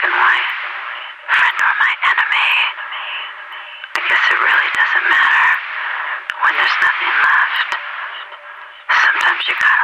and white, friend or my enemy. I guess it really doesn't matter when there's nothing left. Sometimes you gotta